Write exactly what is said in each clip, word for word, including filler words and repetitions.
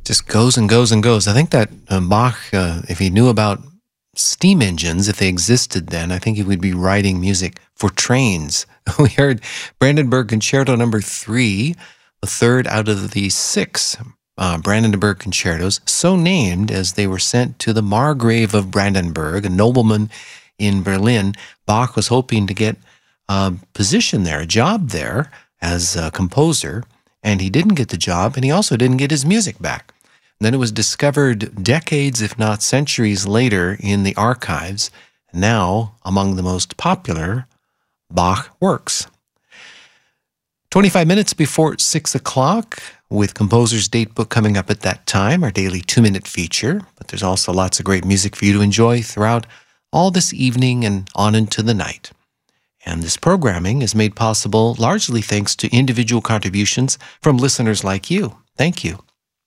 Just goes and goes and goes. I think that uh, Bach, uh, if he knew about steam engines, if they existed then, I think he would be writing music for trains. We heard Brandenburg Concerto number three, the third out of the six uh, Brandenburg concertos, so named as they were sent to the Margrave of Brandenburg, a nobleman in Berlin. Bach was hoping to get a position there, a job there as a composer, and he didn't get the job, and he also didn't get his music back. And then it was discovered decades, if not centuries later, in the archives, now among the most popular Bach works. twenty-five minutes before six o'clock, with Composer's Datebook coming up at that time, our daily two-minute feature. But there's also lots of great music for you to enjoy throughout all this evening and on into the night. And this programming is made possible largely thanks to individual contributions from listeners like you. Thank you.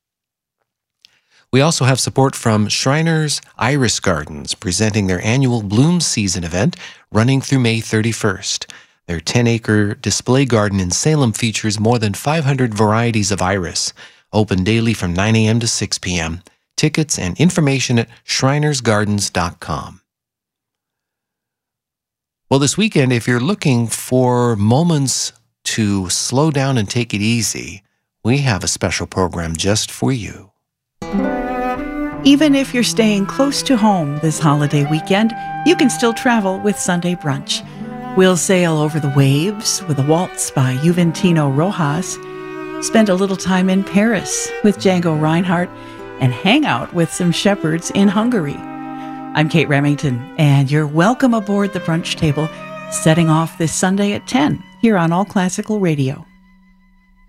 We also have support from Shriners Iris Gardens, presenting their annual Bloom Season event running through May thirty-first. Their ten-acre display garden in Salem features more than five hundred varieties of iris, open daily from nine a.m. to six p.m. Tickets and information at shriners gardens dot com. Well, this weekend, if you're looking for moments to slow down and take it easy, we have a special program just for you. Even if you're staying close to home this holiday weekend, you can still travel with Sunday Brunch. We'll sail over the waves with a waltz by Juventino Rojas, spend a little time in Paris with Django Reinhardt, and hang out with some shepherds in Hungary. I'm Kate Remington, and you're welcome aboard the brunch table, setting off this Sunday at ten here on All Classical Radio.